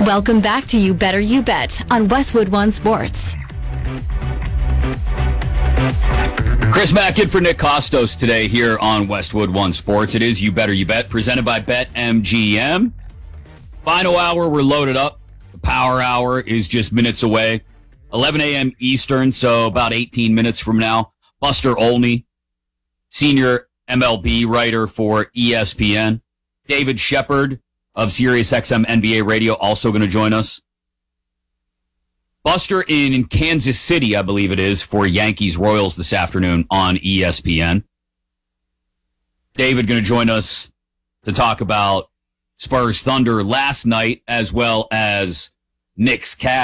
Welcome back to You Better You Bet on Westwood One Sports. Chris Mack in for Nick Costos today here on Westwood One Sports. It is You Better You Bet, presented by BetMGM. Final hour, we're loaded up. The power hour is just minutes away. 11 a.m. Eastern, so about 18 minutes from now. Buster Olney, senior MLB writer for ESPN. David Shepard of SiriusXM NBA Radio also going to join us. Buster in Kansas City, I believe it is, for Yankees-Royals this afternoon on ESPN. David going to join us to talk about Spurs Thunder last night, as well as Knicks Cavs.